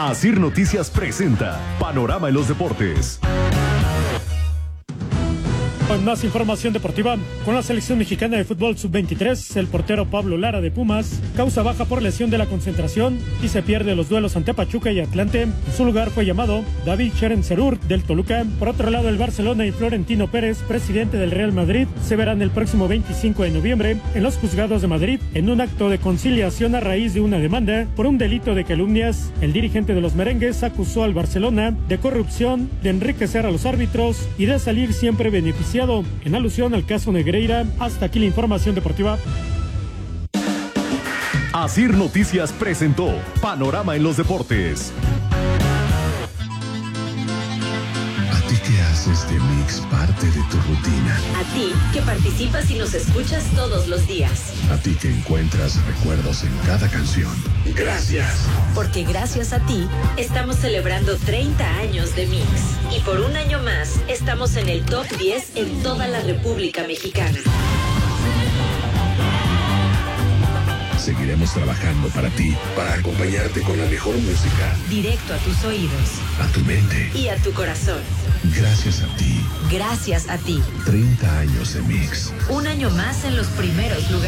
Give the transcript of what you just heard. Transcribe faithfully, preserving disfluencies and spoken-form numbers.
Asir Noticias presenta Panorama en los Deportes. Con más información deportiva, con la selección mexicana de fútbol sub veintitrés, el portero Pablo Lara de Pumas causa baja por lesión de la concentración y se pierde los duelos ante Pachuca y Atlante. En su lugar fue llamado David Cherencerur del Toluca. Por otro lado, el Barcelona y Florentino Pérez, presidente del Real Madrid, se verán el próximo veinticinco de noviembre en los juzgados de Madrid en un acto de conciliación a raíz de una demanda por un delito de calumnias. El dirigente de los merengues acusó al Barcelona de corrupción, de enriquecer a los árbitros y de salir siempre beneficiado en alusión al caso Negreira. Hasta aquí la información deportiva. Asir Noticias presentó Panorama en los Deportes. ¿A ti que haces de Mix parte de tu rutina? A ti que participas y nos escuchas todos los días. A ti que encuentras recuerdos en cada canción. Gracias. Porque gracias a ti estamos celebrando treinta años de Mix. Y por un año más estamos en el top diez en toda la República Mexicana. Seguiremos trabajando para ti, para acompañarte con la mejor música. Directo a tus oídos. A tu mente. Y a tu corazón. Gracias a ti. Gracias a ti. treinta años de Mix. Un año más en los primeros lugares.